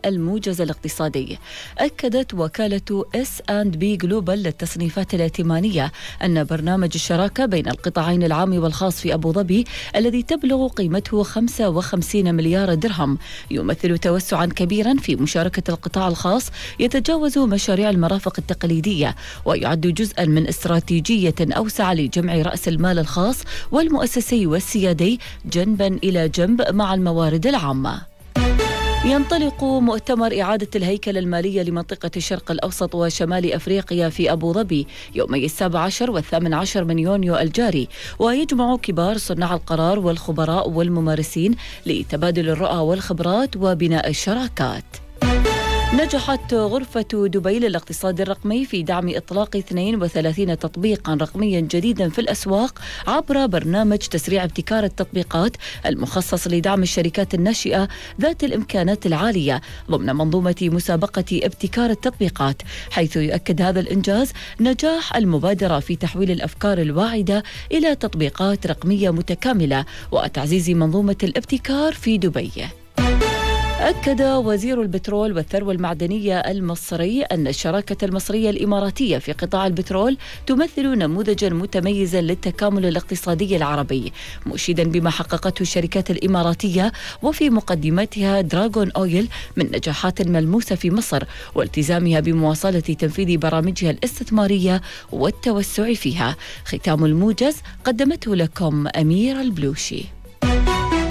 الموجز الاقتصادي. أكدت وكالة S&P Global للتصنيفات الائتمانية أن برنامج الشراكة بين القطاعين العام والخاص في أبو ظبي الذي تبلغ قيمته 55 مليار درهم يمثل توسعا كبيرا في مشاركة القطاع الخاص يتجاوز مشاريع المرافق التقليدية، ويعد جزءا من استراتيجية أوسع لجمع رأس المال الخاص والمؤسسي والسيادي جنبا إلى جنب مع الموارد العامة. ينطلق مؤتمر إعادة الهيكلة المالية لمنطقة الشرق الأوسط وشمال أفريقيا في أبو ظبي يومي 17 و18 من يونيو الجاري، ويجمع كبار صناع القرار والخبراء والممارسين لتبادل الرؤى والخبرات وبناء الشراكات. نجحت غرفة دبي للاقتصاد الرقمي في دعم إطلاق 32 تطبيقا رقميا جديدا في الأسواق عبر برنامج تسريع ابتكار التطبيقات المخصص لدعم الشركات الناشئة ذات الإمكانات العالية ضمن منظومة مسابقة ابتكار التطبيقات، حيث يؤكد هذا الإنجاز نجاح المبادرة في تحويل الأفكار الواعدة إلى تطبيقات رقمية متكاملة وتعزيز منظومة الابتكار في دبي. أكد وزير البترول والثروة المعدنية المصري أن الشراكة المصرية الإماراتية في قطاع البترول تمثل نموذجا متميزا للتكامل الاقتصادي العربي، مشيدا بما حققته الشركات الإماراتية وفي مقدمتها دراغون أويل من نجاحات ملموسة في مصر والتزامها بمواصلة تنفيذ برامجها الاستثمارية والتوسع فيها. ختام الموجز قدمته لكم أميرة البلوشي.